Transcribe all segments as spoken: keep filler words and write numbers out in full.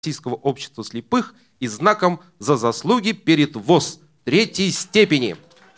Российского общества слепых и знаком «За заслуги перед ВОС» третьей степени.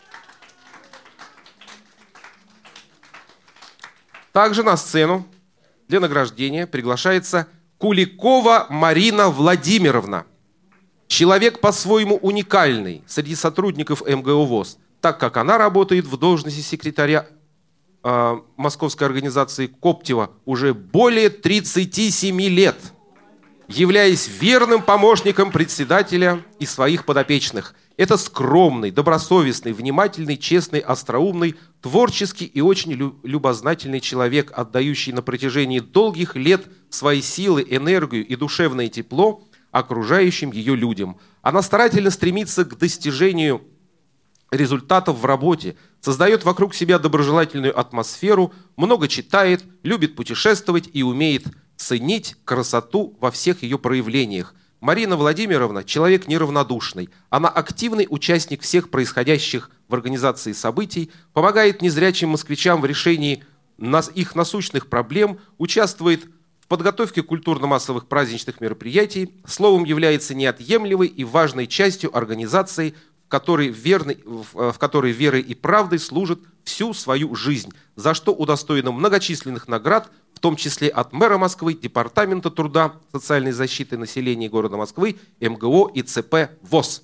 Также на сцену для награждения приглашается Куликова Марина Владимировна. Человек по-своему уникальный среди сотрудников эм гэ о ВОС, так как она работает в должности секретаря э, Московской организации Коптева уже более тридцати семи лет, являясь верным помощником председателя и своих подопечных. Это скромный, добросовестный, внимательный, честный, остроумный, творческий и очень любознательный человек, отдающий на протяжении долгих лет свои силы, энергию и душевное тепло окружающим ее людям. Она старательно стремится к достижению результатов в работе, создает вокруг себя доброжелательную атмосферу, много читает, любит путешествовать и умеет ценить красоту во всех ее проявлениях. Марина Владимировна – человек неравнодушный. Она активный участник всех происходящих в организации событий, помогает незрячим москвичам в решении их насущных проблем, участвует в подготовке культурно-массовых праздничных мероприятий, словом, является неотъемлемой и важной частью организации, в которой, верной, в которой верой и правдой служит всю свою жизнь, за что удостоена многочисленных наград, в том числе от мэра Москвы, Департамента труда, социальной защиты населения города Москвы, эм гэ о и цэ пэ ВОС.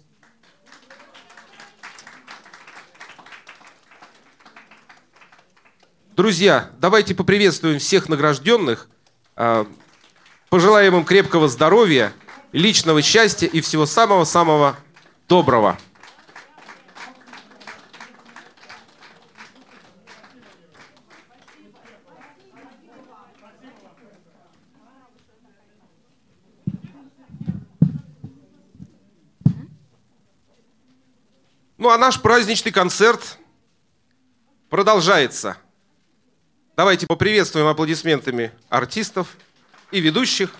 Друзья, давайте поприветствуем всех награжденных, пожелаем им крепкого здоровья, личного счастья и всего самого-самого доброго. Ну а наш праздничный концерт продолжается. Давайте поприветствуем аплодисментами артистов и ведущих.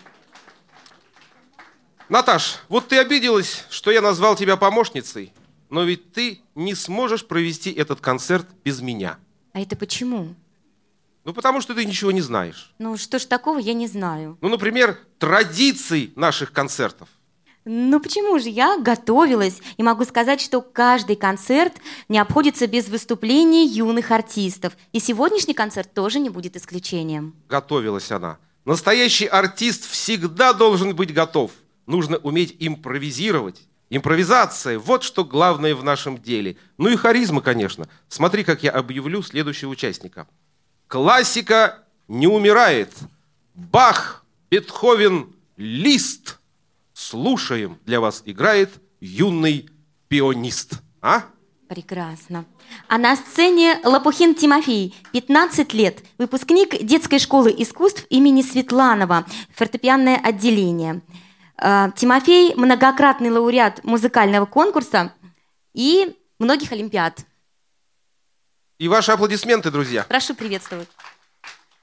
Наташ, вот ты обиделась, что я назвал тебя помощницей, но ведь ты не сможешь провести этот концерт без меня. А это почему? Ну, потому что ты ничего не знаешь. Ну, что ж такого, я не знаю. Ну, например, традиций наших концертов. Ну, почему же? Я готовилась и могу сказать, что каждый концерт не обходится без выступлений юных артистов. И сегодняшний концерт тоже не будет исключением. Готовилась она. Настоящий артист всегда должен быть готов. Нужно уметь импровизировать. Импровизация – вот что главное в нашем деле. Ну и харизма, конечно. Смотри, как я объявлю следующего участника. Классика не умирает. Бах, Бетховен, Лист. Слушаем, для вас играет юный пианист. А? Прекрасно. А на сцене Лопухин Тимофей, пятнадцать лет, выпускник детской школы искусств имени Светланова, фортепианное отделение. Тимофей – многократный лауреат музыкального конкурса и многих олимпиад. И ваши аплодисменты, друзья. Прошу приветствовать.